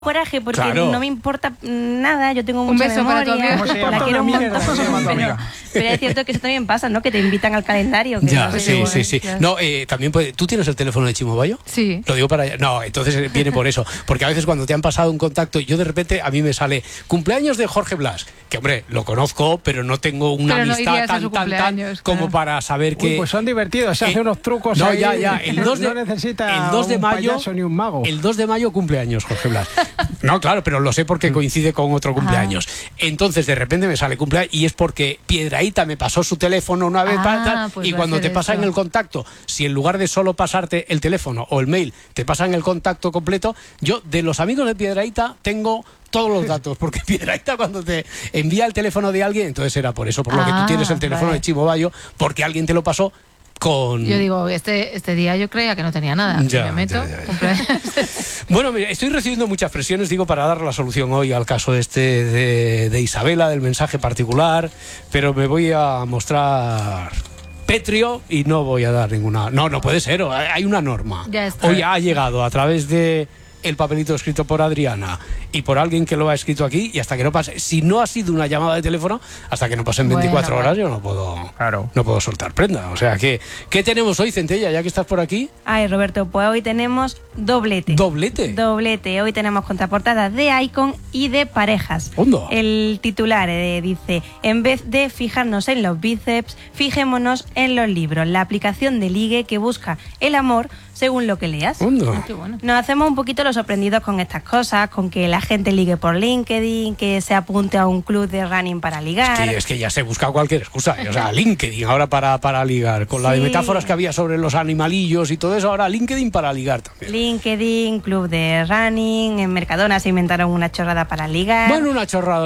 coraje porque claro. no me importa nada, yo tengo mucha beso memoria, para tu amiga. la quiero un montón, pero es cierto que eso también pasa, ¿no? Que te invitan al calendario. Que Ya, no sí. Claro. No, también puede. ¿Tú tienes el teléfono de Chimo Bayo? Sí. Lo digo para allá. No, entonces viene por eso. Porque a veces cuando te han pasado un contacto, yo de repente a mí me sale cumpleaños de Jorge Blas, que hombre, lo conozco, pero no tengo una Pero no amistad irías a tan su cumpleaños, como claro. para saber que. Uy, pues son divertidos, se hace unos trucos no, ahí. ya. El 2 de, no necesita el 2 de un mayo, payaso ni un mago. El 2 de mayo cumpleaños Jorge Blas. No, claro, pero lo sé porque coincide con otro cumpleaños. Entonces de repente me sale cumpleaños y es porque Piedrahíta me pasó su teléfono una vez Pues y va cuando a te ser pasa eso. en el contacto, si en lugar de solo pasarte el teléfono o el mail, te pasan el contacto completo, yo de los amigos de Piedrahíta tengo todos los datos, porque Piedrahíta cuando te envía el teléfono de alguien, entonces era por eso, por lo que tú tienes el teléfono vale. de Chimo Bayo, porque alguien te lo pasó con... Yo digo, este día yo creía que no tenía nada. Ya, me meto, ya. cumpleaños. Bueno, mira, estoy recibiendo muchas presiones, digo, para dar la solución hoy al caso de Isabela, del mensaje particular, pero me voy a mostrar pétreo y no voy a dar ninguna... No puede ser, hay una norma. Ya está. Hoy ha llegado a través de el papelito escrito por Adriana y por alguien que lo ha escrito aquí, y hasta que no pase, si no ha sido una llamada de teléfono, hasta que no pasen 24 horas yo no puedo soltar prenda. O sea, ¿qué tenemos hoy, Centella, ya que estás por aquí? Ay, Roberto, pues hoy tenemos doblete. ¿Doblete? Doblete. Hoy tenemos contraportadas de Icon y de parejas. Hondo. El titular dice: en vez de fijarnos en los bíceps, fijémonos en los libros, la aplicación de ligue que busca el amor según lo que leas. Hondo. Qué bueno. Nos hacemos un poquito los sorprendidos con estas cosas, con que la gente ligue por LinkedIn, que se apunte a un club de running para ligar. Es que ya se busca cualquier excusa. O sea, LinkedIn ahora para ligar. Con la de Sí. metáforas que había sobre los animalillos y todo eso, ahora LinkedIn para ligar también. LinkedIn, club de running, en Mercadona se inventaron una chorrada para ligar. Bueno, una chorrada.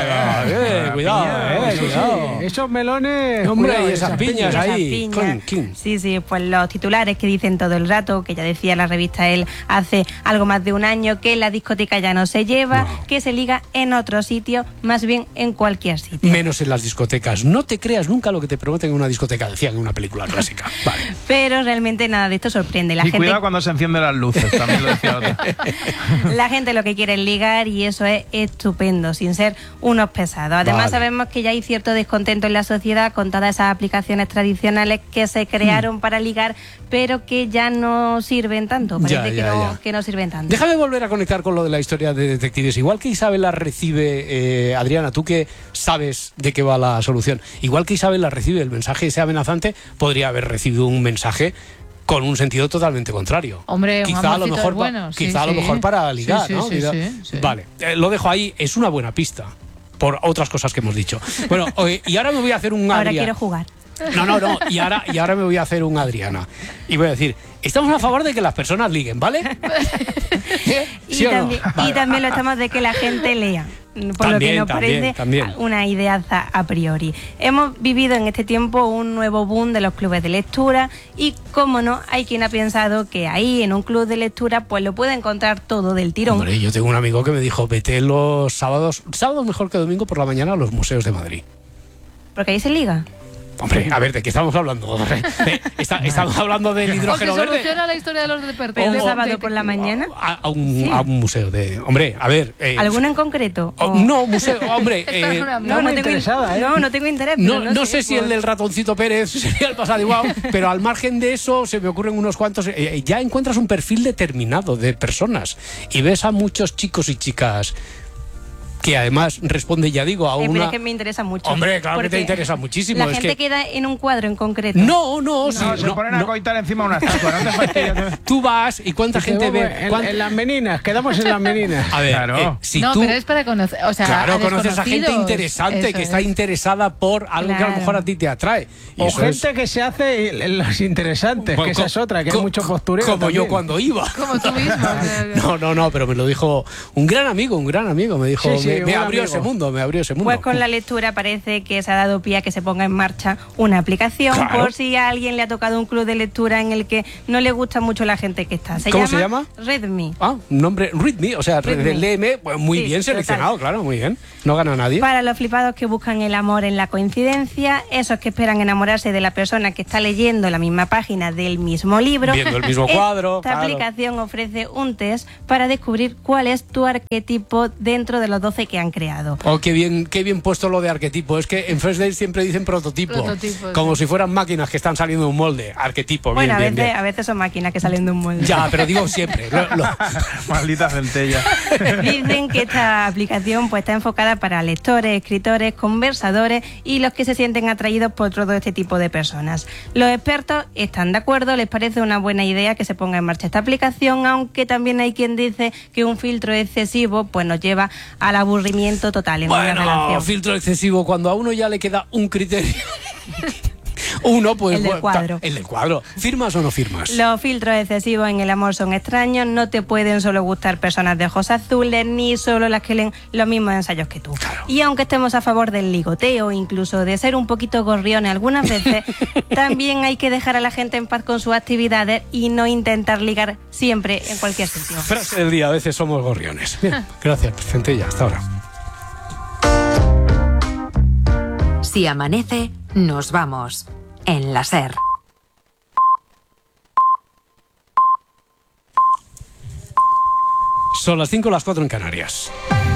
Cuidado, Eso cuidado. sí, esos melones. Hombre, cuidado, y esas piñas Esas ahí. piñas. King. Sí, pues los titulares que dicen todo el rato, que ya decía la revista él hace algo más de un año, que la discoteca ya no se lleva, No. que se liga en otro sitio, más bien en cualquier sitio. Menos en las discotecas. No te creas nunca lo que te prometen en una discoteca, decían en una película clásica. Vale. Pero realmente nada de esto sorprende. La Y gente, cuidado cuando se encienden las luces, también lo decía otra. la gente lo que quiere es ligar y eso es estupendo, sin ser unos pesados. Además Vale. sabemos que ya hay cierto descontento en la sociedad con todas esas aplicaciones tradicionales que se crearon para ligar, pero que ya no sirven tanto. Parece Ya. que no sirven tanto. Déjame volver a conectar con lo de la historia de detectives. Igual que Isabel la recibe, Adriana, tú que sabes de qué va la solución, igual que Isabel la recibe el mensaje ese amenazante, podría haber recibido un mensaje con un sentido totalmente contrario. Hombre, un quizá a lo amorcito mejor, es bueno, sí, quizá a lo sí. mejor para ligar, Sí, ¿no? sí, sí. Vale, lo dejo ahí, es una buena pista, por otras cosas que hemos dicho. Bueno, y ahora me voy a hacer un Ahora Adriana. quiero jugar. No, y ahora me voy a hacer un Adriana. Y voy a decir, estamos a favor de que las personas liguen, ¿vale? ¿Sí o no? Y también lo estamos de que la gente lea. Por lo que nos parece también. una ideaza a priori. Hemos vivido en este tiempo un nuevo boom de los clubes de lectura y, cómo no, hay quien ha pensado que ahí, en un club de lectura, pues lo puede encontrar todo del tirón. Hombre, yo tengo un amigo que me dijo, vete los sábados mejor que domingo por la mañana a los museos de Madrid. Porque ahí se liga. Hombre, a ver, ¿de qué estamos hablando? Estamos hablando del O que hidrógeno verde. soluciona la historia de los despertos. Pero el sábado por la mañana. A un museo de... Hombre, a ver... ¿Alguno en concreto? No, museo, hombre... No tengo interesada, ¿eh? no tengo interés. Pero No sé si el del ratoncito Pérez sería el pasado igual, pero al margen de eso se me ocurren unos cuantos. Ya encuentras un perfil determinado de personas y ves a muchos chicos y chicas que además responde, ya digo, a pero una... es que me interesa mucho. Hombre, claro que te Porque interesa muchísimo. La es gente que... queda en un cuadro en concreto. No, Se ponen a coitar encima de una estatua, no te fastidies. Tú vas y cuánta gente ve... En las meninas, quedamos en las meninas. A ver, Claro. si no, tú... pero es para conocer, o sea, Claro, conoces a gente desconocidos. interesante Eso que está es. interesada por algo que a lo Claro. mejor a ti te atrae. Y O eso gente es- que se hace los interesantes, Bueno, que esa es otra, que hay mucho postureo. Como yo también. cuando iba. Como tú mismo. o sea, No, pero me lo dijo un gran amigo me dijo, Sí, me abrió ese mundo, Pues con la lectura parece que se ha dado pie a que se ponga en marcha una aplicación, claro, por si a alguien le ha tocado un club de lectura en el que no le gusta mucho la gente que está. ¿Cómo se llama? Readme. Ah, un nombre, Readme, o sea, léeme, pues muy bien seleccionado, total. Claro, muy bien. No gana nadie. Para los flipados que buscan el amor en la coincidencia, esos que esperan enamorarse de la persona que está leyendo la misma página del mismo libro, viendo el mismo cuadro. Esta aplicación ofrece un test para descubrir cuál es tu arquetipo dentro de los 12 que han creado. Oh, qué bien puesto lo de arquetipo. Es que en First Dates siempre dicen prototipo. Como si fueran máquinas que están saliendo de un molde. Arquetipo, bueno, bien. A veces son máquinas que salen de un molde. Ya, pero digo siempre. Maldita centella. Dicen que esta aplicación pues está enfocada para lectores, escritores, conversadores y los que se sienten atraídos por todo este tipo de personas. Los expertos están de acuerdo, les parece una buena idea que se ponga en marcha esta aplicación, aunque también hay quien dice que un filtro excesivo pues nos lleva al aburrimiento total en una relación. Filtro excesivo cuando a uno ya le queda un criterio. Uno, pues. El del cuadro. El del cuadro. ¿Firmas o no firmas? Los filtros excesivos en el amor son extraños. No te pueden solo gustar personas de ojos azules, ni solo las que leen los mismos ensayos que tú. Claro. Y aunque estemos a favor del ligoteo, incluso de ser un poquito gorriones algunas veces, también hay que dejar a la gente en paz con sus actividades y no intentar ligar siempre en cualquier sitio. Frase del día: a veces somos gorriones. Bien, gracias, Centella. Hasta ahora. Si amanece, nos vamos. En la SER. Son las 5, las 4 en Canarias.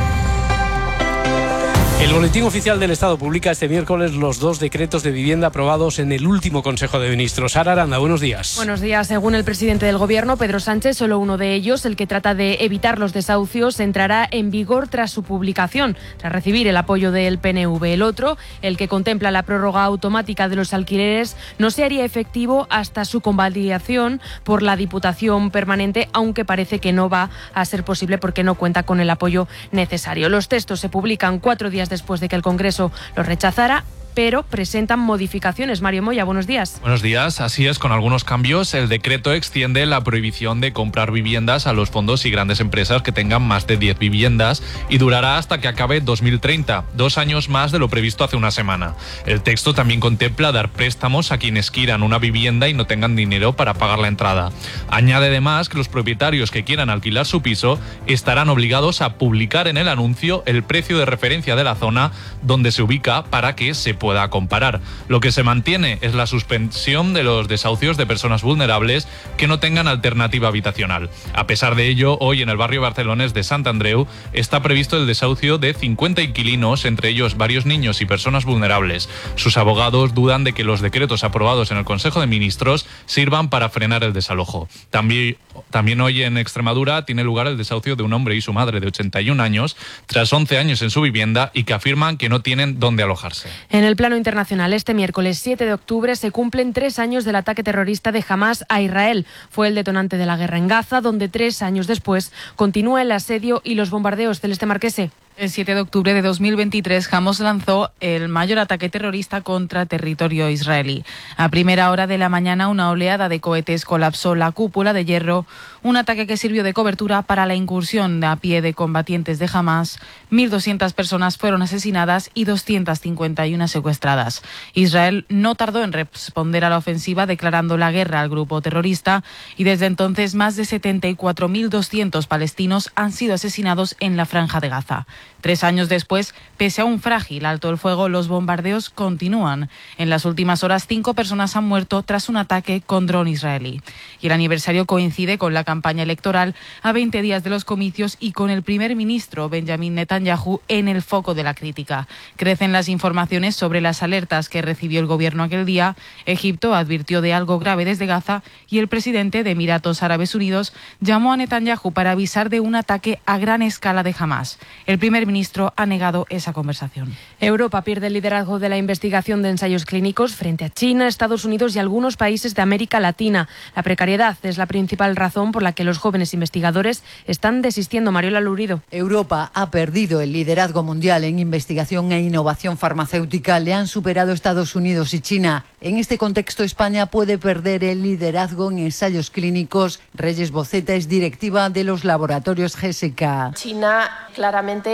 El Boletín Oficial del Estado publica este miércoles los 2 decretos de vivienda aprobados en el último Consejo de Ministros. Sara Aranda, buenos días. Buenos días. Según el presidente del Gobierno, Pedro Sánchez, solo uno de ellos, el que trata de evitar los desahucios, entrará en vigor tras su publicación, tras recibir el apoyo del PNV. El otro, el que contempla la prórroga automática de los alquileres, no se haría efectivo hasta su convalidación por la Diputación Permanente, aunque parece que no va a ser posible porque no cuenta con el apoyo necesario. Los textos se publican 4 días después de que el Congreso los rechazara, pero presentan modificaciones. Mario Moya, buenos días. Buenos días. Así es, con algunos cambios. El decreto extiende la prohibición de comprar viviendas a los fondos y grandes empresas que tengan más de 10 viviendas y durará hasta que acabe 2030, 2 años más de lo previsto hace una semana. El texto también contempla dar préstamos a quienes quieran una vivienda y no tengan dinero para pagar la entrada. Añade además que los propietarios que quieran alquilar su piso estarán obligados a publicar en el anuncio el precio de referencia de la zona donde se ubica para que se pueda comparar. Lo que se mantiene es la suspensión de los desahucios de personas vulnerables que no tengan alternativa habitacional. A pesar de ello, hoy en el barrio barcelonés de Sant Andreu está previsto el desahucio de 50 inquilinos, entre ellos varios niños y personas vulnerables. Sus abogados dudan de que los decretos aprobados en el Consejo de Ministros sirvan para frenar el desalojo. También hoy en Extremadura tiene lugar el desahucio de un hombre y su madre de 81 años, tras 11 años en su vivienda y que afirman que no tienen dónde alojarse. En el plano internacional, este miércoles 7 de octubre se cumplen 3 años del ataque terrorista de Hamás a Israel. Fue el detonante de la guerra en Gaza, donde 3 años después continúa el asedio y los bombardeos. Celeste Marquese. El 7 de octubre de 2023, Hamás lanzó el mayor ataque terrorista contra territorio israelí. A primera hora de la mañana, una oleada de cohetes colapsó la cúpula de hierro, un ataque que sirvió de cobertura para la incursión a pie de combatientes de Hamás. 1.200 personas fueron asesinadas y 251 secuestradas. Israel no tardó en responder a la ofensiva, declarando la guerra al grupo terrorista, y desde entonces más de 74.200 palestinos han sido asesinados en la Franja de Gaza. 3 años después, pese a un frágil alto el fuego, los bombardeos continúan. En las últimas horas, 5 personas han muerto tras un ataque con dron israelí. Y el aniversario coincide con la campaña electoral a 20 días de los comicios y con el primer ministro Benjamin Netanyahu en el foco de la crítica. Crecen las informaciones sobre las alertas que recibió el gobierno aquel día. Egipto advirtió de algo grave desde Gaza y el presidente de Emiratos Árabes Unidos llamó a Netanyahu para avisar de un ataque a gran escala de Hamás. El primer ministro ha negado esa conversación. Europa pierde el liderazgo de la investigación de ensayos clínicos frente a China, Estados Unidos y algunos países de América Latina. La precariedad es la principal razón por la que los jóvenes investigadores están desistiendo. Mariola Lurido. Europa ha perdido el liderazgo mundial en investigación e innovación farmacéutica. Le han superado Estados Unidos y China. En este contexto, España puede perder el liderazgo en ensayos clínicos. Reyes Boceta es directiva de los laboratorios GSK. China claramente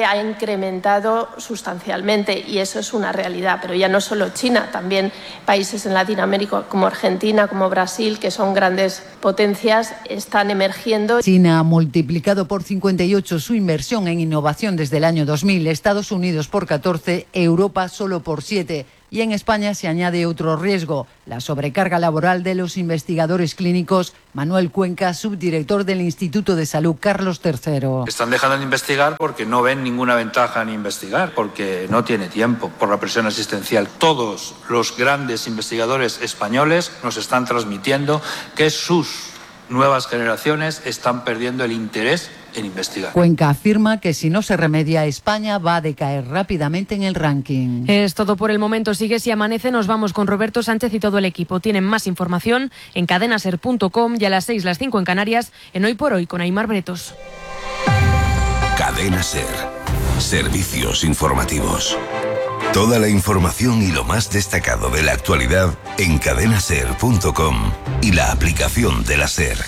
ha incrementado sustancialmente y eso es una realidad. Pero ya no solo China, también países en Latinoamérica como Argentina, como Brasil, que son grandes potencias, están emergiendo. China ha multiplicado por 58 su inversión en innovación desde el año 2000, Estados Unidos por 14, Europa solo por 7. Y en España se añade otro riesgo, la sobrecarga laboral de los investigadores clínicos. Manuel Cuenca, subdirector del Instituto de Salud Carlos III. Están dejando de investigar porque no ven ninguna ventaja en investigar, porque no tiene tiempo, por la presión asistencial. Todos los grandes investigadores españoles nos están transmitiendo que sus nuevas generaciones están perdiendo el interés en investigar. Cuenca afirma que si no se remedia, España va a decaer rápidamente en el ranking. Es todo por el momento. Sigue Si Amanece. Nos vamos con Roberto Sánchez y todo el equipo. Tienen más información en cadenaser.com y a las 6, las 5 en Canarias, en Hoy por Hoy con Aimar Bretos. Cadena Ser. Servicios informativos. Toda la información y lo más destacado de la actualidad en cadenaser.com y la aplicación de la Ser.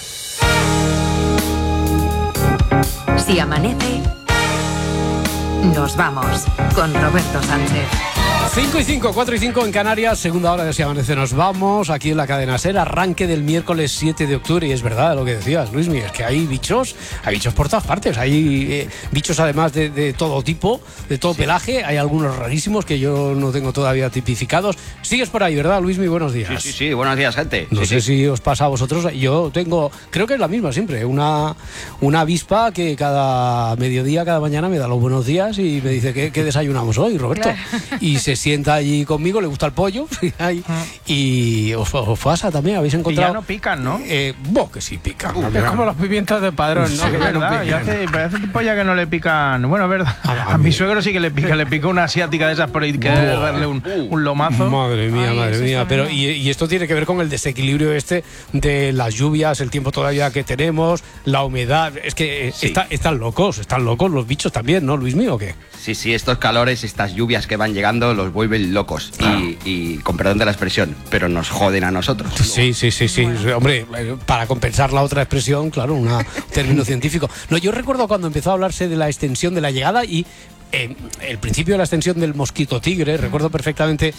Si amanece, nos vamos con Roberto Sánchez. 5 y 5, 4 y 5 en Canarias, segunda hora de Si Amanece nos vamos, aquí en la Cadena Ser, arranque del miércoles 7 de octubre, y es verdad lo que decías, Luismi, es que hay bichos por todas partes, hay bichos además de todo tipo, de todo pelaje, hay algunos rarísimos que yo no tengo todavía tipificados. Sigues por ahí, ¿verdad, Luismi? Buenos días. Sí, buenos días, gente. No sé si os pasa a vosotros, yo tengo, creo que es la misma siempre, una avispa que cada mediodía, cada mañana me da los buenos días y me dice, ¿qué desayunamos hoy, Roberto? Claro. Y se sienta allí conmigo, le gusta el pollo y os pasa también, habéis encontrado. Y ya no pican, ¿no? Que sí pican. Es como los pimientos de Padrón, ¿no? Sí, que es verdad, no hace tiempo ya que no le pican. Bueno, es verdad. A mi suegro sí que le pica una asiática de esas por ahí, que debe darle un lomazo. Madre mía. Pero y esto tiene que ver con el desequilibrio de las lluvias, el tiempo todavía que tenemos, la humedad. Es que están locos los bichos también, ¿no, Luis mío, o qué? Sí, estos calores, estas lluvias que van llegando los vuelven locos. Y con perdón de la expresión, pero nos joden a nosotros. Sí. Bueno. Hombre, para compensar la otra expresión, claro, un término científico. No, yo recuerdo cuando empezó a hablarse de la extensión de la llegada y el principio de la extensión del mosquito tigre, recuerdo perfectamente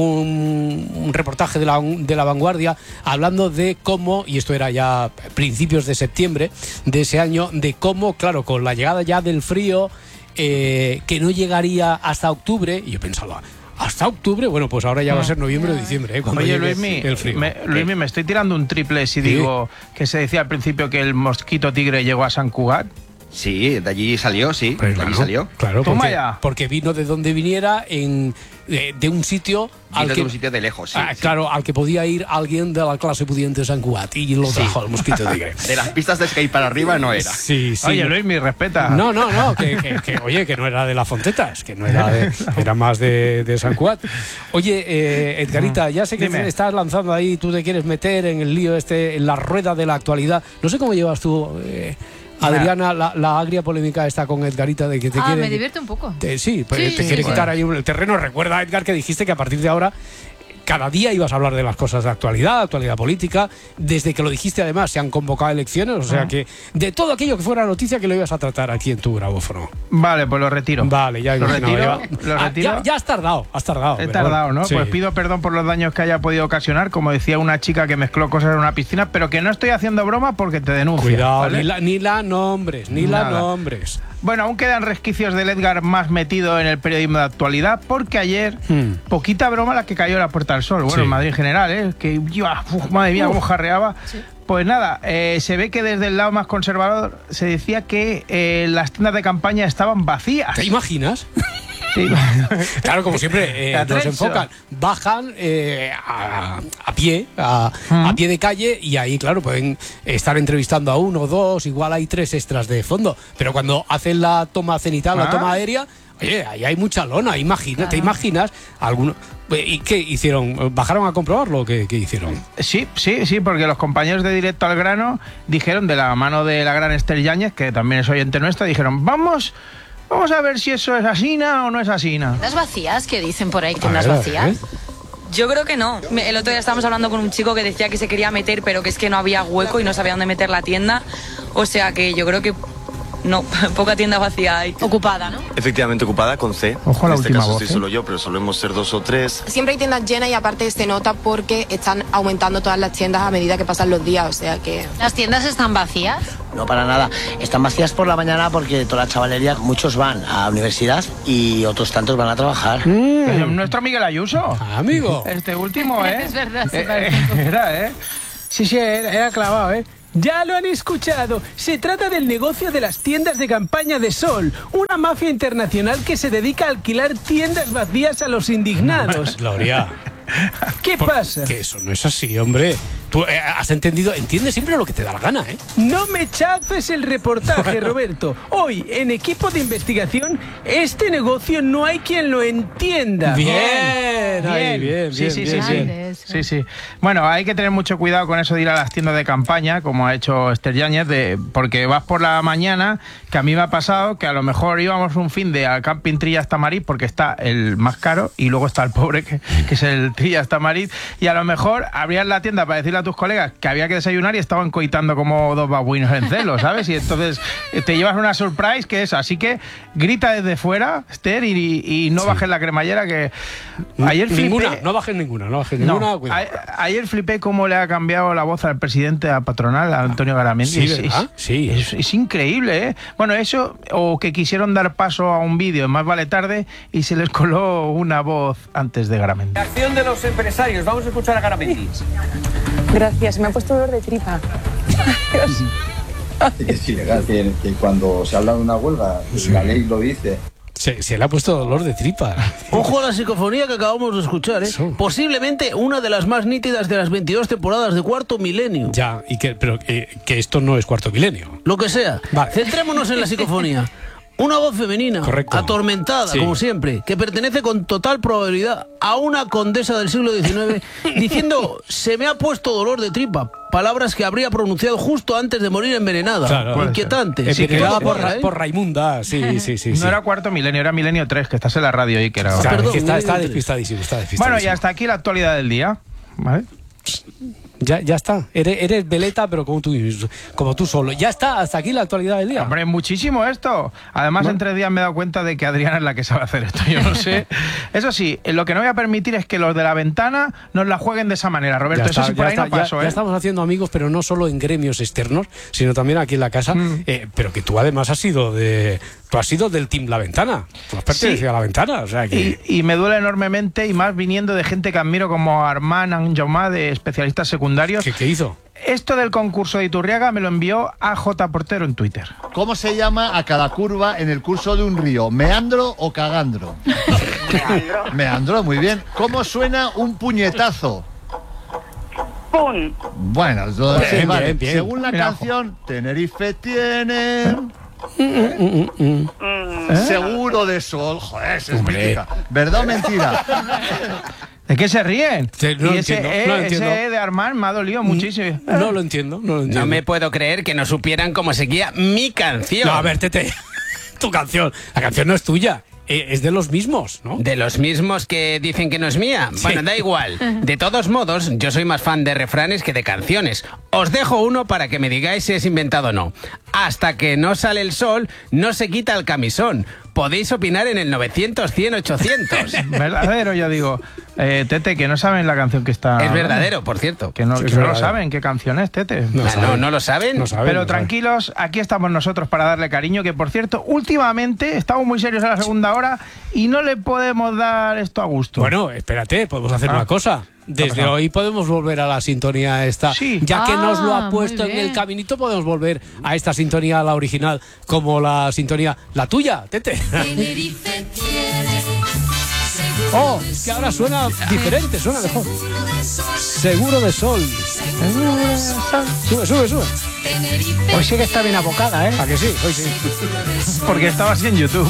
un reportaje de la Vanguardia hablando de cómo, y esto era ya principios de septiembre de ese año, de cómo, claro, con la llegada ya del frío, que no llegaría hasta octubre, y yo pensaba, ¿hasta octubre? Bueno, pues ahora ya va a ser noviembre o diciembre, cuando Oye, llegue el frío. Luismi, me estoy tirando un triple si digo que se decía al principio que el mosquito tigre llegó a San Cugat. Sí, de allí salió, sí. Pues de allí salió. Claro, porque vino de donde viniera de un sitio de un sitio de lejos, sí. Claro, al que podía ir alguien de la clase pudiente de San Cugat y lo trajo al mosquito tigre. De las pistas de skate para arriba no era. Sí. Oye, Luismi, respeta. No, que no era de la Fontetas, que no era era más de San Cugat. Oye, Edgarita, ya sé que te estás lanzando ahí, tú te quieres meter en el lío en la rueda de la actualidad. No sé cómo llevas tú, Adriana, la agria polémica está con Edgarita de que te quiere... me divierte un poco. Te quiere quitar ahí el terreno. Recuerda, Edgar, que dijiste que a partir de ahora cada día ibas a hablar de las cosas de actualidad política. Desde que lo dijiste, además, se han convocado elecciones, o sea que de todo aquello que fuera noticia que lo ibas a tratar aquí en tu grabófono. Vale, pues lo retiro. Vale, ya lo retiro. Ya has tardado. He tardado, ¿no? Sí. Pues pido perdón por los daños que haya podido ocasionar, como decía una chica que mezcló cosas en una piscina, pero que no estoy haciendo broma porque te denuncio. Cuidado, ¿vale? ni la nombres. Bueno, aún quedan resquicios del Edgar más metido en el periodismo de actualidad, porque ayer, poquita broma la que cayó a la Puerta del Sol. Bueno, en Madrid en general, que madre mía, cómo jarreaba. Sí. Pues nada, se ve que desde el lado más conservador se decía que las tiendas de campaña estaban vacías. ¿Te imaginas? Sí. Claro, como siempre, nos enfocan, bajan a pie de calle, y ahí, claro, pueden estar entrevistando a uno, dos, igual hay 3 extras de fondo, pero cuando hacen la toma cenital, la toma aérea, oye, ahí hay mucha lona, ¿te imaginas? ¿Y qué hicieron? ¿Bajaron a comprobarlo? ¿Qué hicieron? Sí, porque los compañeros de Directo al Grano dijeron, de la mano de la gran Esther Yáñez, que también es oyente nuestra, dijeron, Vamos a ver si eso es asina o no es asina. ¿Tiendas vacías? ¿Qué dicen por ahí? ¿Tiendas vacías? Yo creo que no. El otro día estábamos hablando con un chico que decía que se quería meter, pero que es que no había hueco y no sabía dónde meter la tienda. O sea que yo creo que no, poca tienda vacía hay. Ocupada, ¿no? Efectivamente ocupada con C. Ojo a la en este última caso voz, estoy solo yo, pero solemos ser 2 o 3. Siempre hay tiendas llenas y aparte se nota porque están aumentando todas las tiendas a medida que pasan los días, o sea que... ¿Las tiendas están vacías? No, para nada. Están vacías por la mañana porque toda la chavalería, muchos van a la universidad y otros tantos van a trabajar. Nuestro Miguel Ayuso. Amigo. Este último, ¿eh? Es verdad, Era, ¿eh? Sí, era clavado, ¿eh? Ya lo han escuchado. Se trata del negocio de las tiendas de campaña de Sol, una mafia internacional que se dedica a alquilar tiendas vacías a los indignados. Gloria. ¿Qué pasa? Que eso no es así, hombre. Tú has entendido, entiendes siempre lo que te da la gana, ¿eh? No me chafes el reportaje, Roberto. Hoy, en Equipo de Investigación, este negocio no hay quien lo entienda. Bien. Sí. Bueno, hay que tener mucho cuidado con eso de ir a las tiendas de campaña, como ha hecho Esther Yáñez, porque vas por la mañana, que a mí me ha pasado que a lo mejor íbamos un fin de al Camping Trillas Tamariz, porque está el más caro y luego está el pobre, que es el Trillas Tamariz, y a lo mejor abrías la tienda para decirle a tus colegas que había que desayunar y estaban coitando como dos babuinos en celo, ¿sabes? Y entonces te llevas una surprise que es, así que grita desde fuera, Esther, y no bajes la cremallera, que ayer flipé. No bajes ninguna. Ayer flipé cómo le ha cambiado la voz al presidente a patronal, a Antonio Garamendi. Sí, ¿verdad? Sí. Es increíble, ¿eh? Bueno, eso, o que quisieron dar paso a un vídeo, más vale tarde, y se les coló una voz antes de Garamendi. La acción de los empresarios, vamos a escuchar a Garamendi. Gracias, me ha puesto dolor de tripa. Es ilegal que cuando se habla de una huelga, la ley lo dice. Se le ha puesto dolor de tripa. Ojo a la psicofonía que acabamos de escuchar, ¿eh? Posiblemente una de las más nítidas de las 22 temporadas de Cuarto Milenio. Ya, pero que esto no es Cuarto Milenio. Lo que sea. Vale. Centrémonos en la psicofonía. Una voz femenina, correcto, atormentada, como siempre, que pertenece con total probabilidad a una condesa del siglo XIX, diciendo, se me ha puesto dolor de tripa. Palabras que habría pronunciado justo antes de morir envenenada. Claro, inquietante. Envenenada por Raimunda, sí. No era Cuarto Milenio, era Milenio 3, que estás en la radio ahí, que era... Perdón, está despistadísimo. Bueno, y hasta aquí la actualidad del día, ¿vale? Ya está, eres veleta, pero como tú solo. Ya está, hasta aquí la actualidad del día. Hombre, muchísimo esto. Además, en 3 días me he dado cuenta de que Adriana es la que sabe hacer esto, yo no sé. Eso sí, lo que no voy a permitir es que los de la ventana nos la jueguen de esa manera, Roberto. Eso sí, por ahí no paso, ya estamos haciendo amigos, pero no solo en gremios externos, sino también aquí en la casa. Pero que tú además has sido del Team La Ventana. Tú has pertenecido a La Ventana, o sea que... y me duele enormemente, y más viniendo de gente que admiro como Armand Anjaumá, de especialistas secundarios. ¿Qué hizo? Esto del concurso de Iturriaga me lo envió a J. Portero en Twitter. ¿Cómo se llama a cada curva en el curso de un río? ¿Meandro o cagandro? Meandro. Meandro, muy bien. ¿Cómo suena un puñetazo? ¡Pum! Bueno, bien. Según la canción, Tenerife tiene... Seguro de sol. Joder, es mítica. ¿Verdad o mentira? ¿De qué se ríen? No y entiendo. ese de Armand me ha dolido muchísimo. No lo entiendo. No me puedo creer que no supieran cómo seguía mi canción. No, a ver, Tete, tu canción. La canción no es tuya. Es de los mismos, ¿no? ¿De los mismos que dicen que no es mía? Sí. Bueno, da igual. De todos modos, yo soy más fan de refranes que de canciones. Os dejo uno para que me digáis si es inventado o no. Hasta que no sale el sol, no se quita el camisón. Podéis opinar en el 900, 100, 800. Verdadero, yo digo. Tete, que no saben la canción que está... Es verdadero, por cierto. Que no lo saben qué canción es, Tete. No lo saben. Pero tranquilos, aquí estamos nosotros para darle cariño, que por cierto, últimamente estamos muy serios a la segunda hora y no le podemos dar esto a gusto. Bueno, espérate, podemos hacer una cosa. Desde hoy podemos volver a la sintonía esta. Sí. Ya que nos lo ha puesto en el caminito, podemos volver a esta sintonía, la original, como la sintonía, la tuya, Tete. Oh, que ahora suena diferente, suena mejor. Seguro de sol. Sube. Hoy sí que está bien abocada, ¿eh? ¿A que sí? Hoy sí. Porque estaba así en YouTube.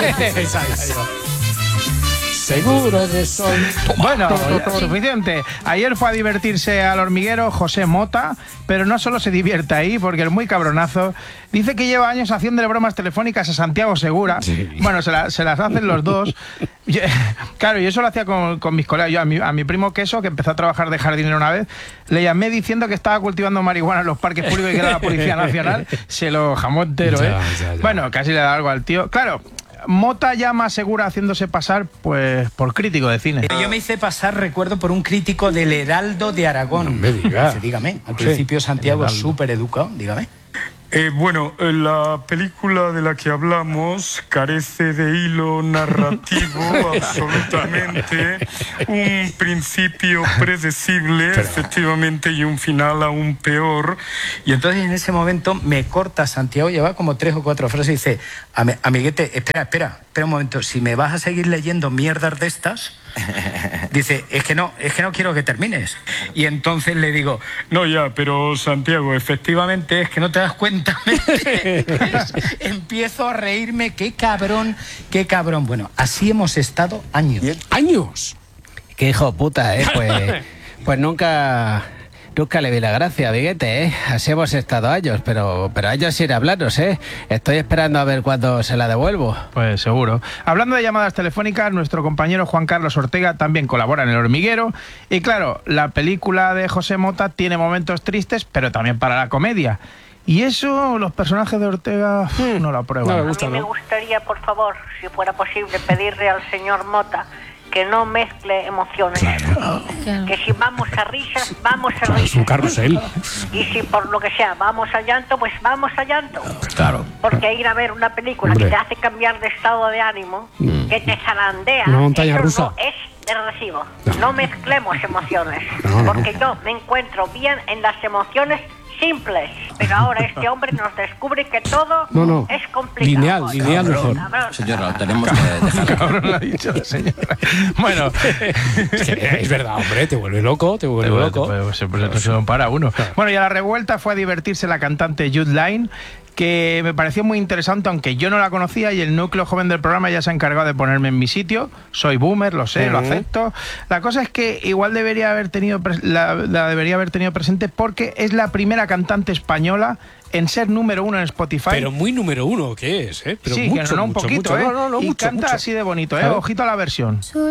Seguro de sol. Bueno, suficiente. Ayer fue a divertirse al hormiguero José Mota, pero no solo se divierte ahí, porque el muy cabronazo dice que lleva años haciéndole bromas telefónicas a Santiago Segura. Sí. Bueno, se las hacen los dos. Claro, y eso lo hacía con mis colegas. Yo a mi primo Queso, que empezó a trabajar de jardinero una vez, le llamé diciendo que estaba cultivando marihuana en los parques públicos y que era la Policía Nacional. Se lo jamó entero, ¿eh? Ya. Bueno, casi le da algo al tío. Claro, Mota ya más segura haciéndose pasar pues por crítico de cine. Yo me hice pasar, recuerdo, por un crítico del Heraldo de Aragón. No me diga. Dígame, al principio Santiago es súper educado, dígame. Bueno, la película de la que hablamos carece de hilo narrativo absolutamente, un principio predecible, efectivamente, y un final aún peor. Y entonces en ese momento me corta Santiago, lleva como 3 o 4 frases y dice, amiguete, espera un momento, si me vas a seguir leyendo mierdas de estas... Dice, es que no quiero que termines. Y entonces le digo, no, ya, pero Santiago, efectivamente es que no te das cuenta. Empiezo a reírme, qué cabrón. Bueno, así hemos estado años. ¿Años? Qué hijo puta, pues nunca le vi la gracia, Viguete, ¿eh? Así hemos estado años, pero años sin hablarnos, ¿eh? Estoy esperando a ver cuándo se la devuelvo. Pues seguro. Hablando de llamadas telefónicas, nuestro compañero Juan Carlos Ortega también colabora en El Hormiguero. Y claro, la película de José Mota tiene momentos tristes, pero también para la comedia. Y eso, los personajes de Ortega no lo aprueban. A mí me gustaría, por favor, si fuera posible, pedirle al señor Mota que no mezcle emociones. Claro. Que si vamos a risas, vamos a risas. Es un carrusel. Y si por lo que sea vamos a llanto, pues vamos a llanto. Claro. Porque ir a ver una película que te hace cambiar de estado de ánimo, que te zarandea, una montaña rusa, no es de recibo. No mezclemos emociones. Porque yo me encuentro bien en las emociones simples, pero ahora este hombre nos descubre que todo es complicado. Lineal mejor. Señora, tenemos que dejar. Cabrón, lo ha dicho la señora. Bueno, es verdad, hombre, te vuelve loco. Pues se lo para uno. Bueno, y a la revuelta fue a divertirse la cantante Jude Line, que me pareció muy interesante, aunque yo no la conocía, y el núcleo joven del programa ya se ha encargado de ponerme en mi sitio. Soy boomer, lo sé, lo acepto. La cosa es que igual debería haber tenido presente, porque es la primera cantante española en ser número 1 en Spotify. Pero muy número 1, ¿qué es? Pero sí, mucho, que no, un poquito, mucho. Y mucho, canta así de bonito, Ojito a la versión.